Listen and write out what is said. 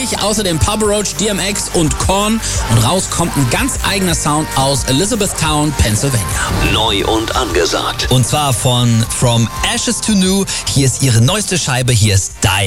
natürlich außerdem Papa Roach, DMX und Korn. Und raus kommt ein ganz eigener Sound aus Elizabethtown, Pennsylvania. Neu und angesagt. Und zwar von From Ashes to New. Hier ist ihre neueste Scheibe. Hier ist Dein